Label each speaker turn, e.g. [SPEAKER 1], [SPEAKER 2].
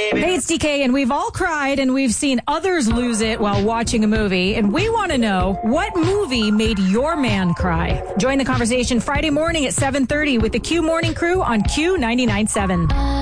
[SPEAKER 1] baby.
[SPEAKER 2] Hey, it's DK, and we've all cried and we've seen others lose it while watching a movie, and we want to know, what movie made your man cry? Join the conversation Friday morning at 7:30 with the Q Morning Crew on Q 99.7.